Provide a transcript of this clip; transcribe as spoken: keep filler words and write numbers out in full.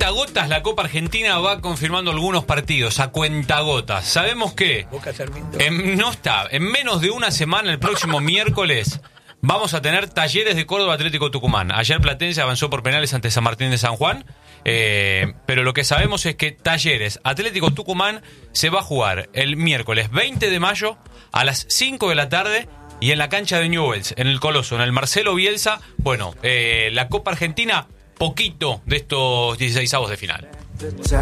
cuentagotas la Copa Argentina va confirmando algunos partidos, a cuentagotas. Sabemos que en, no está, en menos de una semana, el próximo miércoles, vamos a tener Talleres de Córdoba Atlético Tucumán. Ayer Platense avanzó por penales ante San Martín de San Juan. Eh, pero lo que sabemos es que Talleres Atlético Tucumán se va a jugar el miércoles veinte de mayo a las cinco de la tarde y en la cancha de Newell's, en el Coloso, en el Marcelo Bielsa. Bueno, eh, la Copa Argentina, poquito de estos dieciseisavos de final.